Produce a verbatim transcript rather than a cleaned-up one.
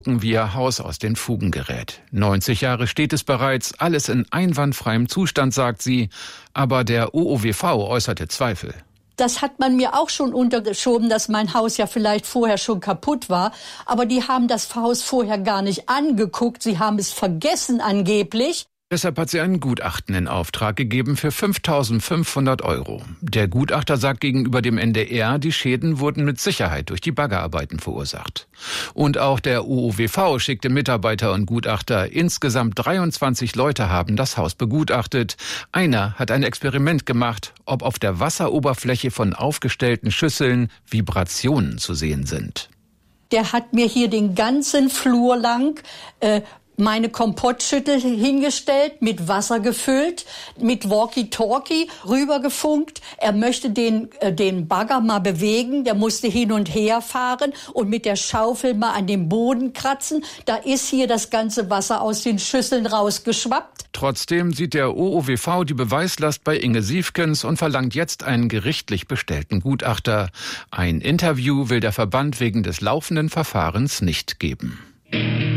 wie ihr Haus aus den Fugen gerät. neunzig Jahre steht es bereits, alles in einwandfreiem Zustand, sagt sie. Aber der O O W V äußerte Zweifel. Das hat man mir auch schon untergeschoben, dass mein Haus ja vielleicht vorher schon kaputt war. Aber die haben das Haus vorher gar nicht angeguckt. Sie haben es vergessen angeblich. Deshalb hat sie ein Gutachten in Auftrag gegeben für fünftausendfünfhundert Euro. Der Gutachter sagt gegenüber dem N D R, die Schäden wurden mit Sicherheit durch die Baggerarbeiten verursacht. Und auch der O O W V schickte Mitarbeiter und Gutachter. Insgesamt dreiundzwanzig Leute haben das Haus begutachtet. Einer hat ein Experiment gemacht, ob auf der Wasseroberfläche von aufgestellten Schüsseln Vibrationen zu sehen sind. Der hat mir hier den ganzen Flur lang äh, meine Kompottschüssel hingestellt, mit Wasser gefüllt, mit Walkie-Talkie rübergefunkt. Er möchte den, äh, den Bagger mal bewegen, der musste hin und her fahren und mit der Schaufel mal an den Boden kratzen. Da ist hier das ganze Wasser aus den Schüsseln rausgeschwappt. Trotzdem sieht der O O W V die Beweislast bei Inge Siefkens und verlangt jetzt einen gerichtlich bestellten Gutachter. Ein Interview will der Verband wegen des laufenden Verfahrens nicht geben.